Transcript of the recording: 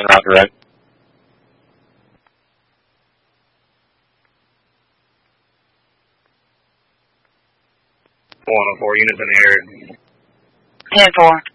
route direct. 104 units in the air. 10-4.